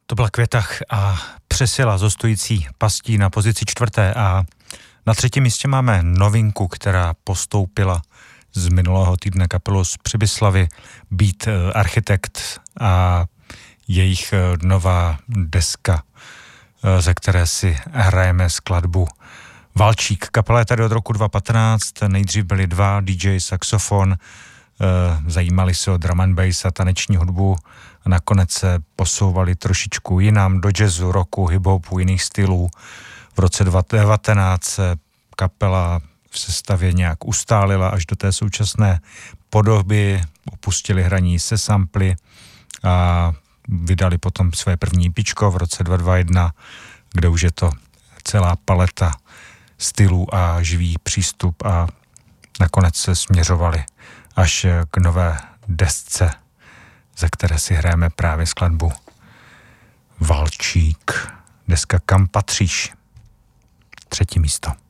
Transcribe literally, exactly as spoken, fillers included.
To byla Květach a Přesila z Ostojící pastí na pozici čtvrté a na třetím místě máme novinku, která postoupila z minulého týdne kapelu z Přibyslavy Beat Architect a jejich nová deska, ze které si hrajeme skladbu Valčík. Kapela je tady od roku dva tisíce patnáct, nejdřív byli dva, dý džej, saxofon, zajímali se o drum and bass a taneční hudbu a nakonec se posouvali trošičku jinam do jazzu, rocku, hip-hopu, jiných stylů. V roce dva tisíce devatenáct se kapela v sestavě nějak ustálila až do té současné podoby, opustili hraní se samply a vydali potom své první pičko v roce dva tisíce dvacet jedna, kde už je to celá paleta stylů a živý přístup a nakonec se směřovali až k nové desce, ze které si hrajeme právě skladbu Valčík. Deska Kam patříš? Třetí místo.